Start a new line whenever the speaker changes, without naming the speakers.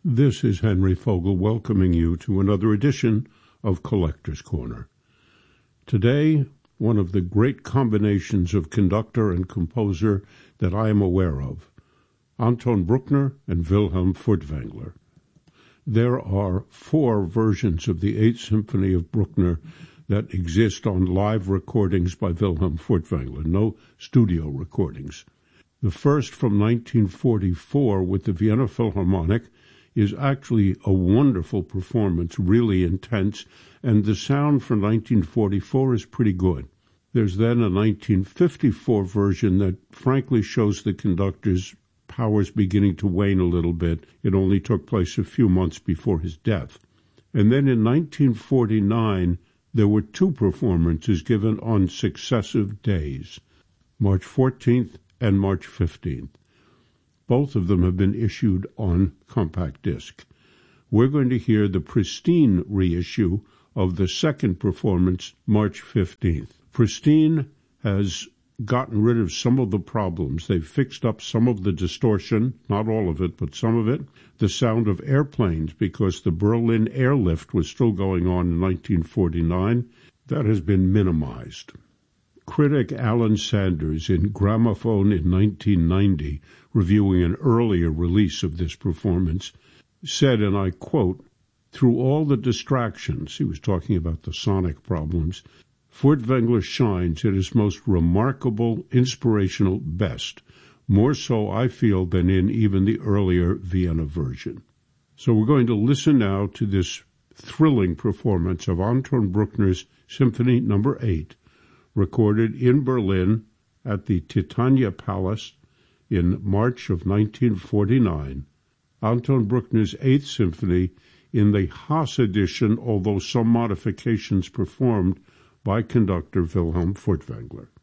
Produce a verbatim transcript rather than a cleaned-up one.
This is Henry Fogel welcoming you to another edition of Collector's Corner. Today, one of the great combinations of conductor and composer that I am aware of, Anton Bruckner and Wilhelm Furtwängler. There are four versions of the Eighth Symphony of Bruckner that exist on live recordings by Wilhelm Furtwängler, no studio recordings. The first from nineteen forty-four with the Vienna Philharmonic is actually a wonderful performance, really intense, and the sound for nineteen forty-four is pretty good. There's then a nineteen fifty-four version that frankly shows the conductor's powers beginning to wane a little bit. It only took place a few months before his death. And then in nineteen forty-nine, there were two performances given on successive days, March fourteenth and March fifteenth. Both of them have been issued on compact disc. We're going to hear the pristine reissue of the second performance, March fifteenth. Pristine has gotten rid of some of the problems. They've fixed up some of the distortion, not all of it, but some of it. The sound of airplanes, because the Berlin airlift was still going on in nineteen forty-nine. That has been minimized. Critic Alan Sanders in Gramophone in nineteen ninety, reviewing an earlier release of this performance, said, and I quote, "Through all the distractions," he was talking about the sonic problems, "Furtwängler shines at his most remarkable, inspirational best, more so, I feel, than in even the earlier Vienna version." So we're going to listen now to this thrilling performance of Anton Bruckner's Symphony Number eight, recorded in Berlin at the Titania Palace in March of nineteen forty-nine. Anton Bruckner's Eighth Symphony in the Haas edition, although some modifications performed by conductor Wilhelm Furtwängler.